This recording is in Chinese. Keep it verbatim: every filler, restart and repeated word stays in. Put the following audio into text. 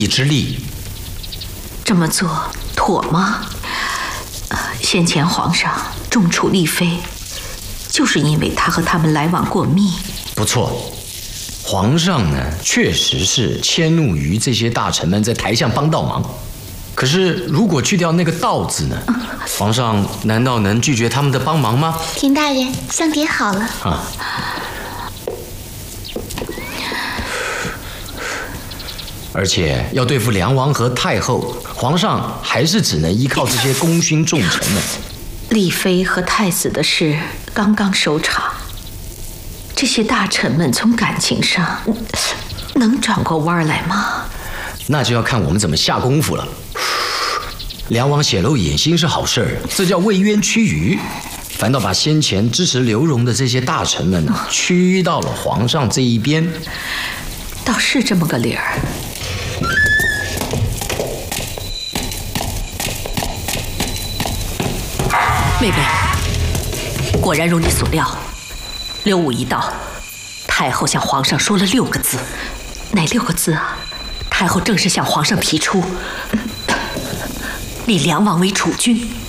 之力。 这么做妥吗？呃，先前皇上重处丽妃，就是因为他和他们来往过密。 不错，皇上呢确实是迁怒于这些大臣们在台下帮倒忙。可是如果去掉那个“道”字呢？皇上难道能拒绝他们的帮忙吗？ 田大人，香点好了。 啊。而且要对付梁王和太后，皇上还是只能依靠这些功勋重臣们。 丽妃和太子的事刚刚收场，这些大臣们从感情上能转过弯来吗？ 那就要看我们怎么下功夫了。梁王显露野心是好事儿，这叫为冤屈辱。反倒把先前支持刘荣的这些大臣们屈到了皇上这一边， 倒是这么个理儿。妹妹，果然如你所料，刘武一到，太后向皇上说了六个字，哪六个字啊？太后正是向皇上提出立梁王为储君。